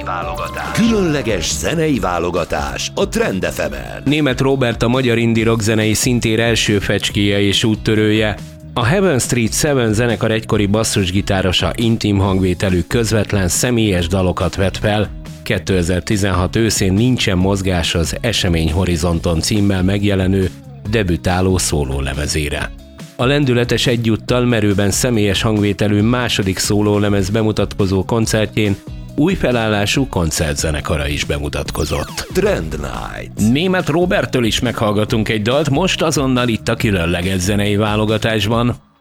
Különleges zenei válogatás a Trend FM-en. Németh Róbert a magyar indie rock zenei szintér első fecskéje és úttörője. A Heaven Street 7 zenekar egykori basszusgitárosa intim hangvételű közvetlen személyes dalokat vett fel 2016 őszén Nincsen mozgás az Esemény Horizonton címmel megjelenő debütáló szólólemezére. A lendületes egyúttal merőben személyes hangvételű második szólólemez bemutatkozó koncertjén új felállású koncertzenekara is bemutatkozott. Trend Night. Németh Róberttől is meghallgatunk egy dalt, most azonnal itt a különleges zenei válogatásban.